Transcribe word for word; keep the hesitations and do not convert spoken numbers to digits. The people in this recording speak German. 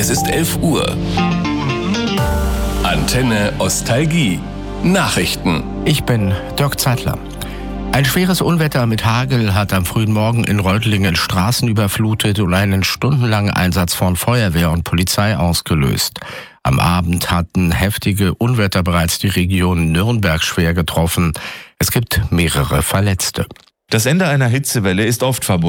Es ist elf Uhr. Antenne Ostalgie. Nachrichten. Ich bin Dirk Zeitler. Ein schweres Unwetter mit Hagel hat am frühen Morgen in Reutlingen Straßen überflutet und einen stundenlangen Einsatz von Feuerwehr und Polizei ausgelöst. Am Abend hatten heftige Unwetter bereits die Region Nürnberg schwer getroffen. Es gibt mehrere Verletzte. Das Ende einer Hitzewelle ist oft verbunden